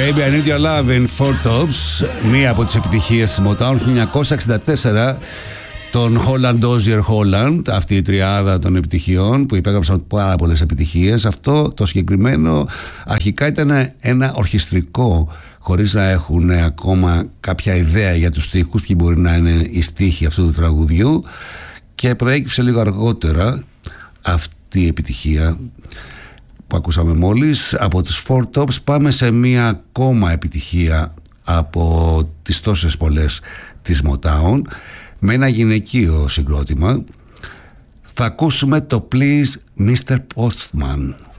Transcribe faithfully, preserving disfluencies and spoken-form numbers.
Baby I Need Your Love in Four Tops, μία από τις επιτυχίες της Motown χίλια εννιακόσια εξήντα τέσσερα, τον Holland Dozier Holland, αυτή η τριάδα των επιτυχιών που υπέγραψαν πάρα πολλές επιτυχίες. Αυτό το συγκεκριμένο αρχικά ήταν ένα ορχιστρικό, χωρίς να έχουν ακόμα κάποια ιδέα για τους στίχους και μπορεί να είναι οι στίχοι αυτού του τραγουδιού, και προέκυψε λίγο αργότερα αυτή η επιτυχία που ακούσαμε μόλις από τους Four Tops. Πάμε σε μία ακόμα επιτυχία από τις τόσες πολλές της Motown, με ένα γυναικείο συγκρότημα. Θα ακούσουμε το Please μίστερ Postman.